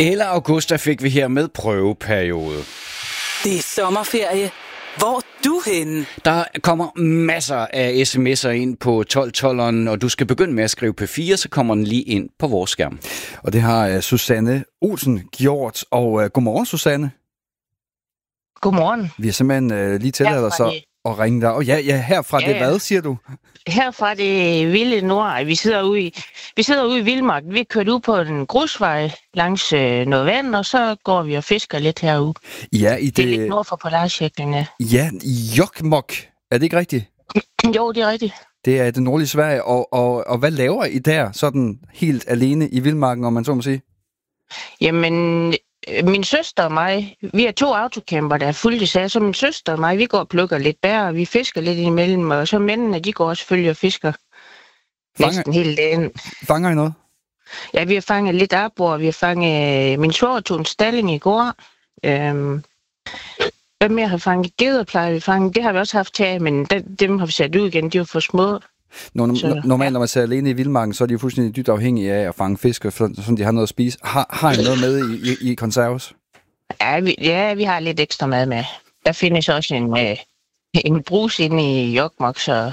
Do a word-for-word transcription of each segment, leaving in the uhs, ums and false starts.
Eller august, der fik vi her med prøveperiode. Det er sommerferie. Hvor er du henne? Der kommer masser af sms'er ind på tolv tolveren, og du skal begynde med at skrive P fire, så kommer den lige ind på vores skærm. Og det har uh, Susanne Olsen gjort. Og uh, godmorgen, Susanne. Godmorgen. Vi har simpelthen uh, lige tilladt os at, at ringe dig. Og ja, ja herfra ja, ja. det hvad, siger du? Herfra det vilde nord. Vi sidder ude i, vi sidder ude i Vildmark. Vi er kørt ud på en grusvej langs øh, noget vand, og så går vi og fisker lidt herude. Ja, i det... det er lidt nord for Polarcirklen, ja. Ja, i Jokkmokk. Er det ikke rigtigt? Jo, det er rigtigt. Det er det nordlige Sverige. Og, og, og hvad laver I der, sådan helt alene i Vildmarken, om man så må sige? Jamen, min søster og mig, vi er to autocamper, der er fuldtidsat, så min søster og mig, vi går og plukker lidt bær, og vi fisker lidt imellem, og så mændene, de går også følge og fisker fanger, næsten hele dagen. Fanger I noget? Ja, vi har fanget lidt arbor, vi har fanget, min svoger tog en stalling i går. Øhm, hvad mere har fanget? Geder plejer vi fanget, det har vi også haft til, men dem har vi sat ud igen, de var for små. Når, så, normalt, ja. Når man ser alene i Vildmarken, så er de jo fuldstændig dybt afhængige af at fange fisk, så de har noget at spise. Har, har I noget med i, i, i konserves? Ja vi, ja, vi har lidt ekstra mad med. Der findes også en, øh, en brus inde i Jokkmokk, så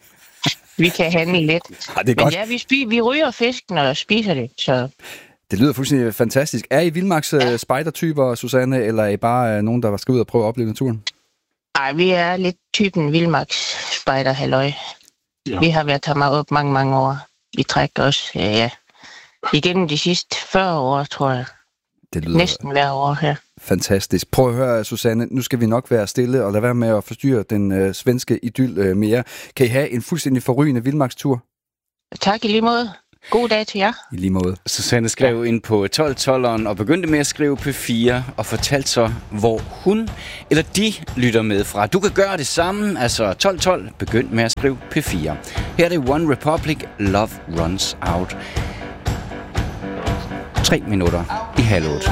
vi kan handle lidt. Ja, det er Men godt. ja, vi, spi- vi ryger fisken og spiser det, så... Det lyder fuldstændig fantastisk. Er I Vildmarks ja. spejdertyper, Susanne, eller er I bare nogen, der skal ud og prøve at opleve naturen? Nej, vi er lidt typen Vildmarks spejder, halløj. Ja. Vi har været her op mange, mange år. Vi trækker også, ja, ja. Igennem de sidste fyrre år, tror jeg. Det lyder næsten hver år her. Fantastisk. Prøv at høre, Susanne. Nu skal vi nok være stille og lade være med at forstyrre den øh, svenske idyl øh, mere. Kan I have en fuldstændig forrygende vildmarkstur? Tak i lige måde. God dag til jer. I lige måde. Susanne skrev ja. ind på tolv tolveren og begyndte med at skrive P fire og fortalte så, hvor hun eller de lytter med fra. Du kan gøre det samme, altså tolv tolv, begynd med at skrive P fire. Her er det One Republic, Love Runs Out. Tre minutter i halv otte.